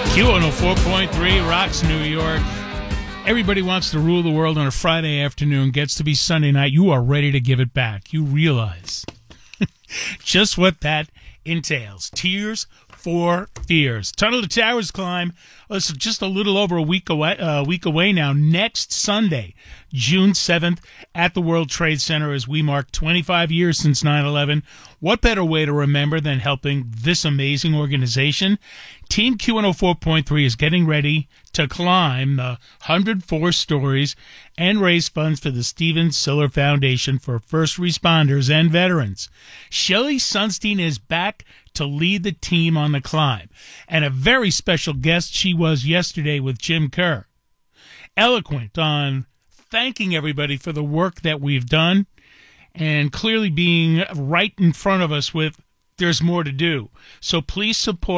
Q104.3 rocks New York. Everybody wants to rule the world on a Friday afternoon. Gets to be Sunday night. You are ready to give it back. You realize just what that entails. Tears for Fears. Tunnel to Towers climb. It's just a little over a week away now. Next Sunday, June 7th, at the World Trade Center as we mark 25 years since 9/11. What better way to remember than helping this amazing organization? Team Q104.3 is getting ready to climb the 104 stories and raise funds for the Steven Siller Foundation for First Responders and Veterans. Shelley Sunstein is back to lead the team on the climb, and a very special guest she was yesterday with Jim Kerr. Eloquent on thanking everybody for the work that we've done and clearly being right in front of us with there's more to do. So please support